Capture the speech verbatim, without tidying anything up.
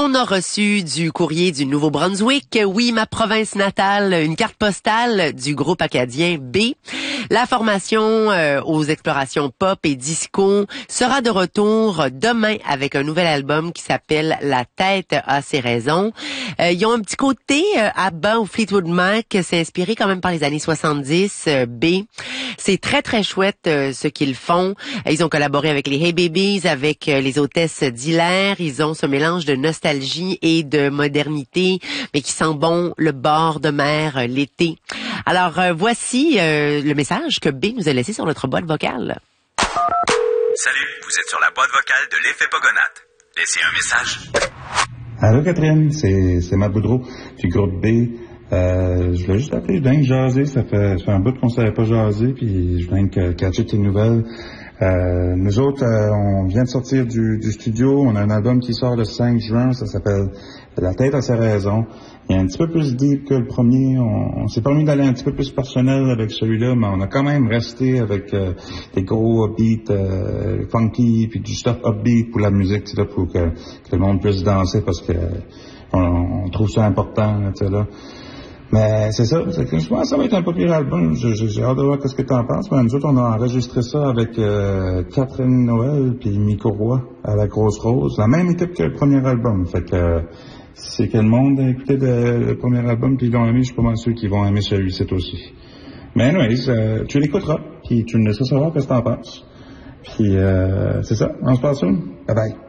On a reçu du courrier du Nouveau-Brunswick, oui, ma province natale, une carte postale du groupe acadien B. La formation euh, aux explorations pop et disco sera de retour demain avec un nouvel album qui s'appelle La tête a ses raisons. Euh, ils ont un petit côté euh, ABBA ou Fleetwood Mac, c'est inspiré quand même par les années soixante-dix, euh, B. C'est très très chouette euh, ce qu'ils font. Ils ont collaboré avec les Hey Babies, avec euh, les hôtesses d'Hilaire. Ils ont ce mélange de nostalgie et de modernité, mais qui sent bon le bord de mer euh, l'été. Alors euh, voici euh, le message que B nous a laissé sur notre boîte vocale. Salut, vous êtes sur la boîte vocale de l'effet Pogonate. Laissez un message. Allô Catherine, c'est, c'est Matt Boudreau du groupe B. Euh, je voulais juste appeler, je viens de jaser, ça fait, ça fait un bout qu'on ne savait pas jaser, puis je viens de catcher tes nouvelles. Euh, nous autres, euh, on vient de sortir du, du studio, on a un album qui sort le cinq juin, ça s'appelle La tête a ses raisons. Il est un petit peu plus deep que le premier, on, on s'est permis d'aller un petit peu plus personnel avec celui-là, mais on a quand même resté avec euh, des gros beats euh, funky, puis du stuff upbeat pour la musique, tu sais, pour que, que le monde puisse danser, parce que on, on trouve ça important, tu sais, là. Mais c'est ça, c'est que je pense que ça va être un populaire album. Je, je, j'ai hâte de voir ce que tu en penses. Mais nous autres, on a enregistré ça avec euh, Catherine Noël puis Miko Roy à la Grosse Rose. La même équipe que le premier album. Fait que euh, si c'est que le monde a écouté le, le premier album puis ils l'ont aimé, je suis pas mal sûr qu'ils vont aimer celui-ci aussi. Mais anyways, euh, tu l'écouteras puis tu me laisseras savoir ce que tu en penses. Puis euh, c'est ça, on se passe soon. Bye bye.